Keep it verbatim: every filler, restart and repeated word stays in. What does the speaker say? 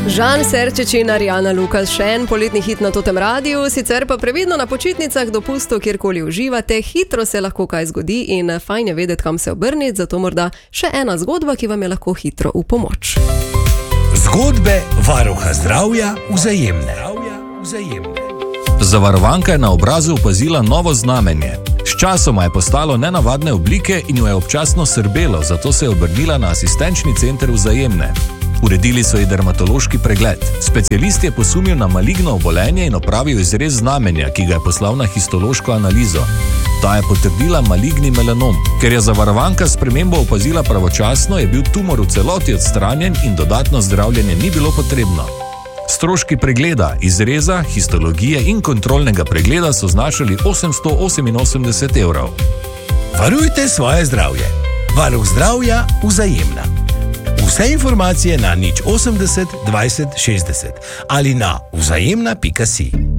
Žan Serčič in Arjana Lukas, še en poletni hit na Totem radiju, sicer pa previdno na počitnicah, dopustov, kjerkoli uživate, hitro se lahko kaj zgodi in fajn je vedeti, kam se obrniti, zato morda še ena zgodba, ki vam je lahko hitro v pomoč. Zgodbe varuha zdravja Vzajemne. Zavarovanka je na obrazu opazila novo znamenje. S časoma je postalo nenavadne oblike in jo je občasno srbelo, zato se je obrnila na asistenčni center Vzajemne. Uredili so ji dermatološki pregled. Specialist je posumil na maligno obolenje in opravil izrez znamenja, ki ga je poslal na histološko analizo. Ta je potrdila maligni melanom. Ker je zavarovanka spremembo opazila pravočasno, je bil tumor v celoti odstranjen in dodatno zdravljenje ni bilo potrebno. Stroški pregleda, izreza, histologije in kontrolnega pregleda so znašali osemsto oseminosemdeset evrov. Varujte svoje zdravje. Varuh zdravja Vzajemna. Vse informacije na nič osemdeset dvajset šestdeset ali na vzajemna pika si.